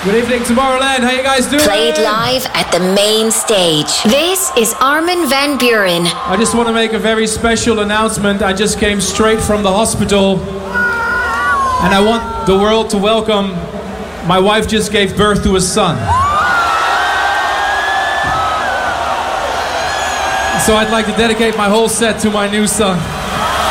Good evening, Tomorrowland. How you guys doing? Played live at the main stage. This is Armin van Buuren. I just want to make a very special announcement. I just came straight from the hospital, and I want the world to welcome. My wife just gave birth to a son. So I'd like to dedicate my whole set to my new son.